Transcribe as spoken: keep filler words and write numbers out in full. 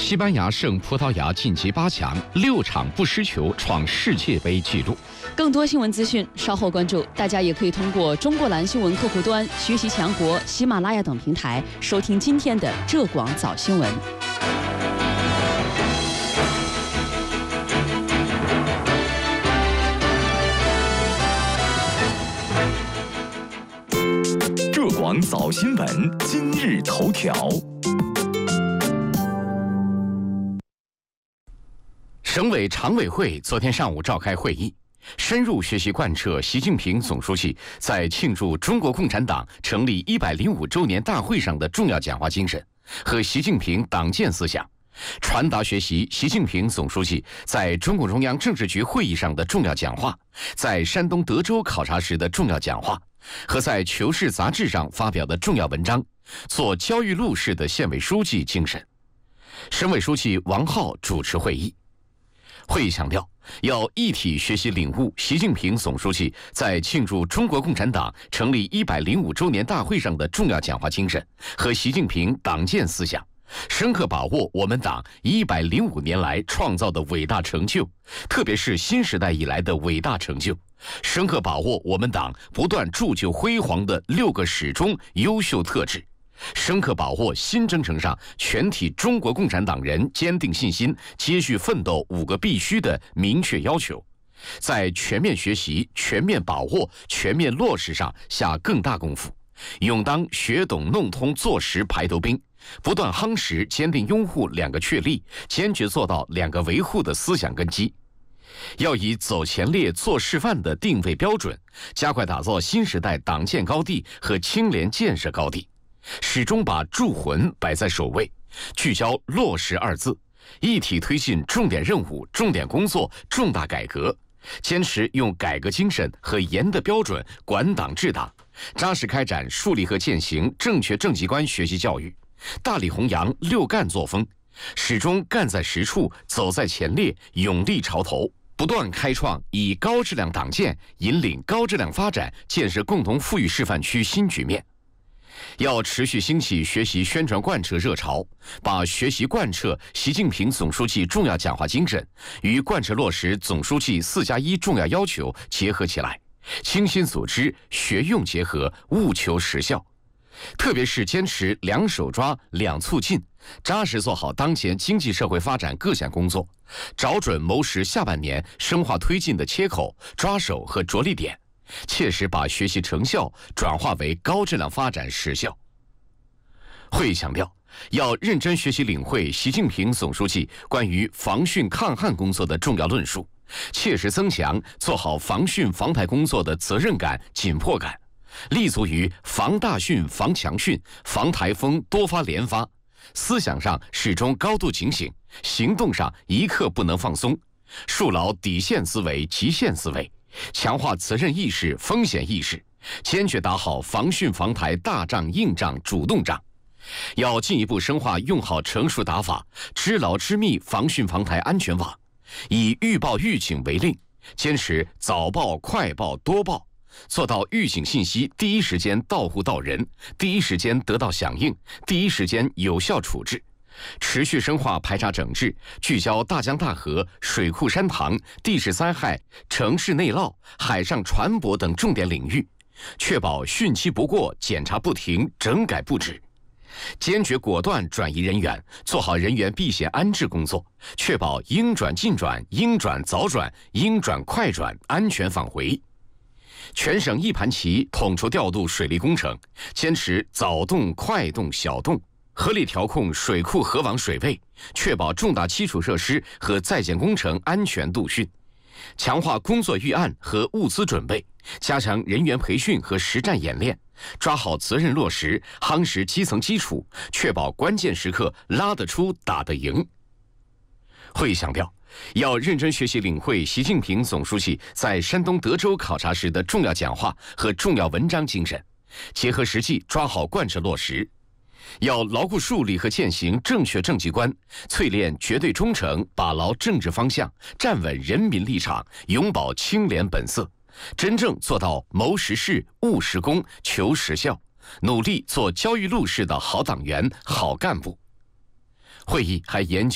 西班牙胜葡萄牙晋级八强，六场不失球，创世界杯纪录。 更多新闻资讯稍后关注，大家也可以通过中国蓝新闻客户端、学习强国、喜马拉雅等平台收听今天的浙广早新闻。 浙广早新闻今日头条。 省委常委会昨天上午召开会议，深入学习贯彻习近平总书记在庆祝中国共产党成立一百零五周年大会上的重要讲话精神和习近平党建思想，传达学习习近平总书记在中共中央政治局会议上的重要讲话，在山东德州考察时的重要讲话和在《求是》杂志上发表的重要文章，做焦裕禄式的县委书记精神。省委书记王浩主持会议。会议强调，要一体学习领悟习近平总书记在庆祝中国共产党成立一百零五周年大会上的重要讲话精神和习近平党建思想，深刻把握我们党一百零五年来创造的伟大成就，特别是新时代以来的伟大成就，深刻把握我们党不断铸就辉煌的六个始终优秀特质，深刻把握新征程上全体中国共产党人坚定信心、接续奋斗五个必须的明确要求，在全面学习、全面把握、全面落实上下更大功夫，勇当学懂弄通做实排头兵，不断夯实坚定拥护两个确立，坚决做到两个维护的思想根基。要以走前列、做示范的定位标准，加快打造新时代党建高地和青联建设高地，始终把铸魂摆在首位，聚焦落实二字，一体推进重点任务、重点工作、重大改革，坚持用改革精神和严的标准管党治党，扎实开展树立和践行正确政绩观学习教育，大力弘扬六干作风，始终干在实处，走在前列，勇立潮头，不断开创以高质量党建引领高质量发展，建设共同富裕示范区新局面。要持续兴起学习宣传贯彻热潮，把学习贯彻习近平总书记重要讲话精神与贯彻落实总书记四加一重要要求结合起来，清新组织，学用结合，务求实效。特别是坚持两手抓、两促进，扎实做好当前经济社会发展各项工作，找准谋实下半年深化推进的切口、抓手和着力点，切实把学习成效转化为高质量发展实效。会议强调，要认真学习领会习近平总书记关于防汛抗旱工作的重要论述，切实增强做好防汛防台工作的责任感、紧迫感，立足于防大汛、防强汛、防台风多发连发，思想上始终高度警醒，行动上一刻不能放松，树牢底线思维、极限思维，强化责任意识、风险意识，坚决打好防汛防台大仗、硬仗、主动仗。要进一步深化用好成熟打法，织牢织密防汛防台安全网，以预报预警为令，坚持早报、快报、多报，做到预警信息第一时间到户到人，第一时间得到响应，第一时间有效处置。持续深化排查整治，聚焦大江大河、水库山塘、地质灾害、城市内涝、海上船舶等重点领域，确保汛期不过、检查不停、整改不止。坚决果断转移人员，做好人员避险安置工作，确保应转尽转、应转早转、应转快转，安全返回。全省一盘棋统筹调度水利工程，坚持早动、快动、小动，合理调控水库河网水位，确保重大基础设施和在建工程安全度汛。强化工作预案和物资准备，加强人员培训和实战演练，抓好责任落实，夯实基层基础，确保关键时刻拉得出、打得赢。会议强调，要认真学习领会习近平总书记在山东德州考察时的重要讲话和重要文章精神，结合实际抓好贯彻落实。要牢固树立和践行正确政绩观，淬炼绝对忠诚，把牢政治方向，站稳人民立场，永葆清廉本色，真正做到谋实事、务实功、求实效，努力做焦裕禄式的好党员、好干部。会议还研究